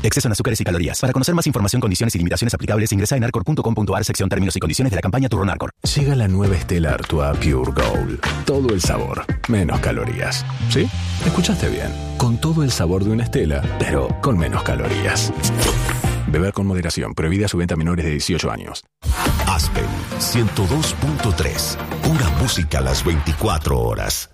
Exceso en azúcares y calorías. Para conocer más información, condiciones y limitaciones aplicables, ingresa en arcor.com.ar, sección términos y condiciones de la campaña Turrón Arcor. Llega la nueva Stella Artois Pure Gold. Todo el sabor, menos calorías. ¿Sí? Escuchaste bien. Con todo el sabor de una Stella, pero con menos calorías. Beber con moderación. Prohibida su venta a menores de 18 años. Aspen 102.3. Pura música a las 24 horas.